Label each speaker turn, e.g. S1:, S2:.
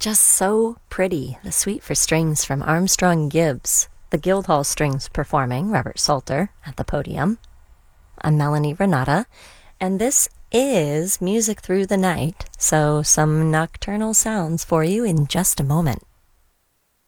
S1: just so pretty. The Suite for Strings from Armstrong Gibbs. The Guildhall Strings performing, Robert Salter at the podium. I'm Melanie Renata, and this is Music Through the Night, so some nocturnal sounds for you in just a moment.